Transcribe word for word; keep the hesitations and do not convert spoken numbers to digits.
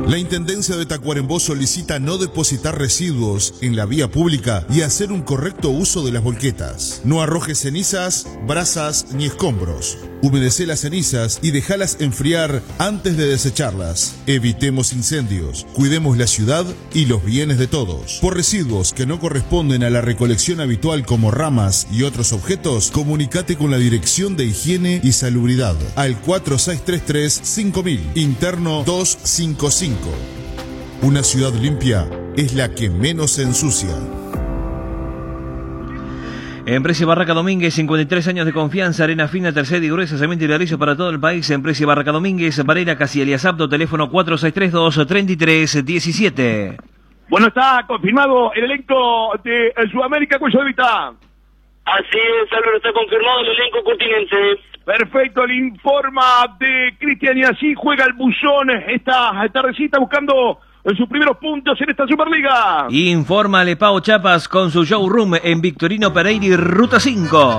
La Intendencia de Tacuarembó solicita no depositar residuos en la vía pública y hacer un correcto uso de las volquetas. No arrojes cenizas, brasas ni escombros. Humedece las cenizas y déjalas enfriar antes de desecharlas. Evitemos incendios, cuidemos la ciudad y los bienes de todos. Por residuos que no corresponden a la recolección habitual como ramas y otros objetos, comunícate con la Dirección de Higiene y Salubridad al cuatro seis tres tres cinco mil, interno doscientos cincuenta y cinco. Una ciudad limpia es la que menos se ensucia. Empresa Barraca Domínguez, cincuenta y tres años de confianza, arena fina, tercera y gruesa, cemento y ladrillo para todo el país. Empresa Barraca Domínguez, Varela, Casielias Apto, teléfono cuatro seis tres dos, tres tres uno siete. Bueno, está confirmado el elenco de Sudamérica Cuello de Vita. Así es, Álvaro, está confirmado el elenco curtinense. Perfecto, le informa de Cristian y así juega el Buzón esta tardecita buscando sus primeros puntos en esta Superliga. Infórmale Pau Chapas con su showroom en Victorino Pereira y Ruta cinco.